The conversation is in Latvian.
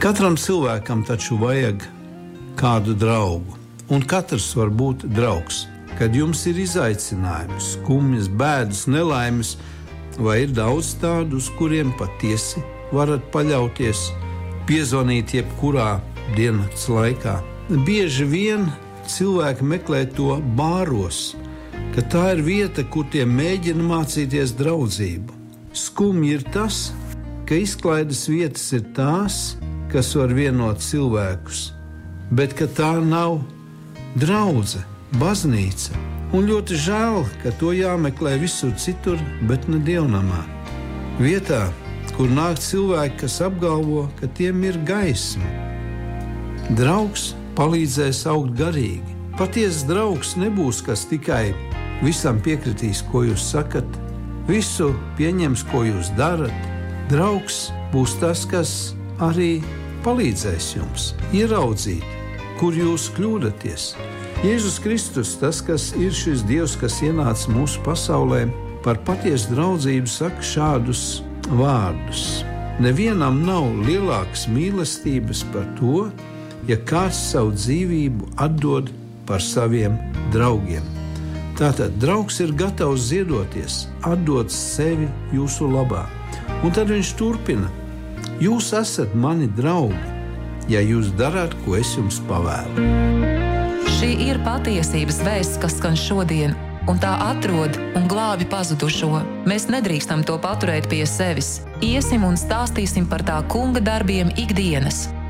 Katram cilvēkam taču vajag kādu draugu, un katrs var būt draugs. Kad jums ir izaicinājumi, skumjas, bēdas, nelaimes, vai ir daudz tādu, uz kuriem patiesi varat paļauties, piezvanīt jebkurā diennakts laikā. Bieži vien cilvēki meklē to bāros, ka tā ir vieta, kur tie mēģina mācīties draudzību. Skumji ir tas, ka izklaides vietas ir tās, kas var vienot cilvēkus, bet ka tā nav draudze, baznīca. Un ļoti žēl, ka to jāmeklē visur citur, bet ne dievnamā. Vietā, kur nāk cilvēki, kas apgalvo, ka tiem ir gaisma. Draugs palīdzēs augt garīgi. Patiesa draugs nebūs, kas tikai visam piekritīs, ko jūs sakat, visu pieņems, ko jūs darat. Draugs būs tas, kas arī palīdzēs jums ieraudzīt, kur jūs kļūdaties. Jēzus Kristus, tas, kas ir šis Dievs, kas ienāca mūsu pasaulē, par patiesu draudzību saka šādus vārdus. Nevienam nav lielākas mīlestības par to, ja kāds savu dzīvību atdod par saviem draugiem. Tātad draugs ir gatavs ziedoties, atdot sevi jūsu labā. Un tad viņš turpina: jūs esat mani draugi, ja jūs darāt, ko es jums pavēlu. Šī ir patiesības vēsts, kas skan šodien, un tā atrod un glābi pazudušo. Mēs nedrīkstam to paturēt pie sevis. Iesim un stāstīsim par tā kunga darbiem ikdienas.